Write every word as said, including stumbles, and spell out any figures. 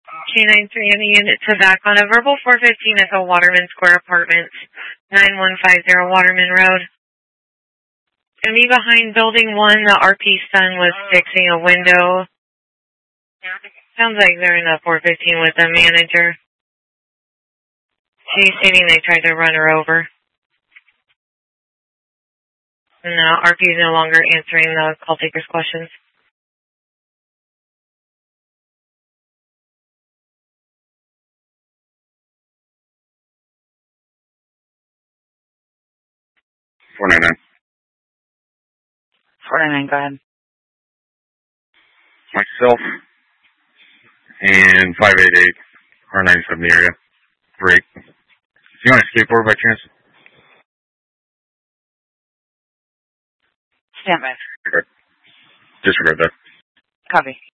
K nine three in the unit to back on a verbal four fifteen at the Waterman Square Apartments, nine one five zero Waterman Road. Gonna be behind building one. The R P son was fixing a window. Sounds like they're in the four fifteen with the manager. She's stating they tried to run her over. No, R P is no longer answering the call taker's questions. four nine nine. four nine nine, go ahead. Myself and five eight eight R ninety-seven the area. Break. Is he on a skateboard by chance? Stand by. Okay. Disregard that. Copy.